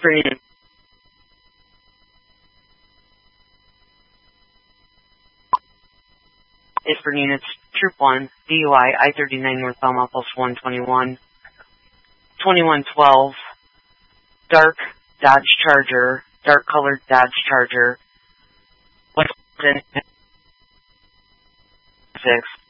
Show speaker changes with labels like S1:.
S1: Is for units Troop 1, DUI, I-39 North Belmont, Pulse 121. 2112, dark Dodge Charger, dark colored Dodge Charger. 6.